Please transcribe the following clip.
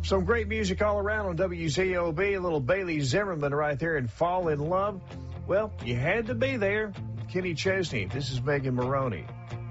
Some great music all around on WZOB. A little Bailey Zimmerman right there in Fall in Love. Well, you had to be there. Kenny Chesney. This is Megan Maroney.